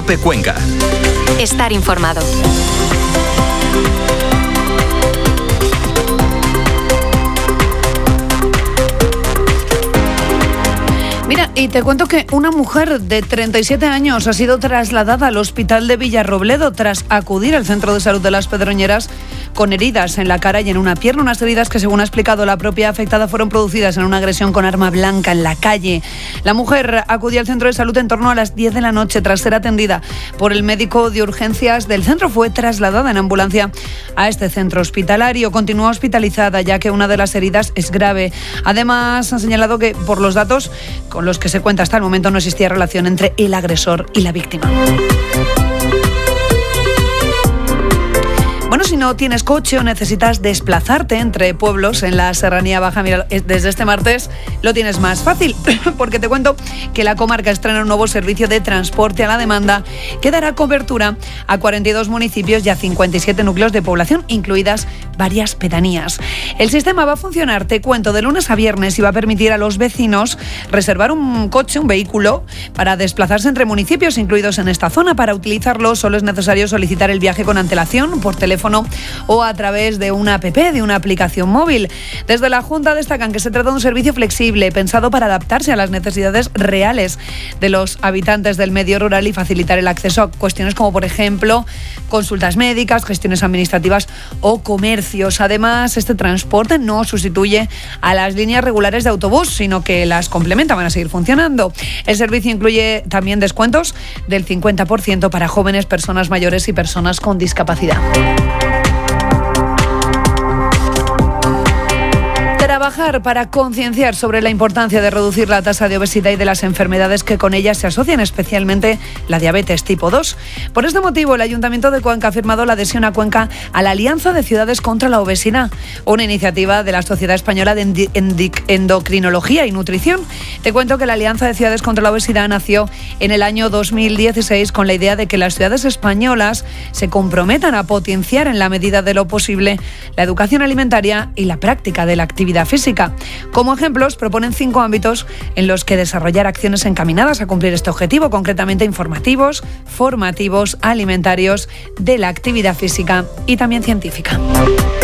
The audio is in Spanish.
COPE Cuenca. Estar informado. Mira, y te cuento que una mujer de 37 años ha sido trasladada al hospital de Villarrobledo tras acudir al centro de salud de Las Pedroñeras con heridas en la cara y en una pierna. Unas heridas que, según ha explicado la propia afectada, fueron producidas en una agresión con arma blanca en la calle. La mujer acudió al centro de salud en torno a las 10 de la noche. Tras ser atendida por el médico de urgencias del centro, fue trasladada en ambulancia a este centro hospitalario. Continúa hospitalizada, ya que una de las heridas es grave. Además, han señalado que, por los datos con los que se cuenta hasta el momento, no existía relación entre el agresor y la víctima. Bueno, si no tienes coche o necesitas desplazarte entre pueblos en la Serranía Baja, mira, desde este martes lo tienes más fácil, porque te cuento que la comarca estrena un nuevo servicio de transporte a la demanda que dará cobertura a 42 municipios y a 57 núcleos de población, incluidas varias pedanías. El sistema va a funcionar, te cuento, de lunes a viernes y va a permitir a los vecinos reservar un coche, un vehículo, para desplazarse entre municipios incluidos en esta zona. Para utilizarlo solo es necesario solicitar el viaje con antelación por teléfono o a través de una app, de una aplicación móvil. Desde la Junta destacan que se trata de un servicio flexible, pensado para adaptarse a las necesidades reales de los habitantes del medio rural y facilitar el acceso a cuestiones como, por ejemplo, consultas médicas, gestiones administrativas o comercios. Además, este transporte no sustituye a las líneas regulares de autobús, sino que las complementa, van a seguir funcionando. El servicio incluye también descuentos del 50% para jóvenes, personas mayores y personas con discapacidad. Trabajar para concienciar sobre la importancia de reducir la tasa de obesidad y de las enfermedades que con ella se asocian, especialmente la diabetes tipo 2. Por este motivo, el Ayuntamiento de Cuenca ha firmado la adhesión a Cuenca a la Alianza de Ciudades contra la Obesidad, una iniciativa de la Sociedad Española de Endocrinología y Nutrición. Te cuento que la Alianza de Ciudades contra la Obesidad nació en el año 2016 con la idea de que las ciudades españolas se comprometan a potenciar en la medida de lo posible la educación alimentaria y la práctica de la actividad física. Como ejemplos, proponen 5 ámbitos en los que desarrollar acciones encaminadas a cumplir este objetivo, concretamente informativos, formativos, alimentarios, de la actividad física y también científica.